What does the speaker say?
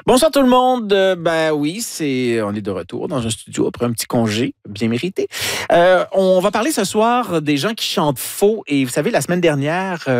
Bonsoir tout le monde. Ben oui, on est de retour dans un studio après un petit congé bien mérité. On va parler ce soir des gens qui chantent faux. Et vous savez, la semaine dernière,